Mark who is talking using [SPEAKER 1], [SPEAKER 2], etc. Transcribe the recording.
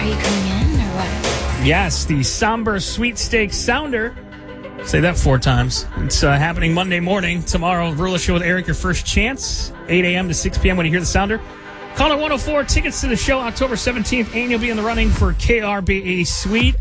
[SPEAKER 1] you coming in or what?
[SPEAKER 2] Yes, the Somber Sweepstakes Sounder. Say that 4 times. It's happening Monday morning. Tomorrow, Rula Show with Eric, your first chance. 8 a.m. to 6 p.m. when you hear the sounder. Caller 104, tickets to the show October 17th, and you'll be in the running for KRBE Suite.